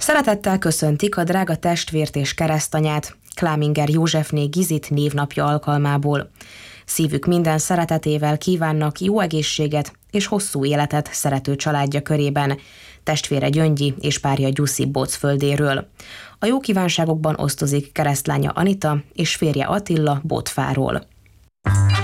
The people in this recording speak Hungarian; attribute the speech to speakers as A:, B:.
A: Szeretettel köszöntik a drága testvért és keresztanyát, Kláminger Józsefné Gizit névnapja alkalmából. Szívük minden szeretetével kívánnak jó egészséget és hosszú életet szerető családja körében, testvére Gyöngyi és párja Gyuszi Bocföldéről. A jó kívánságokban osztozik keresztlánya Anita és férje Attila Botfáról.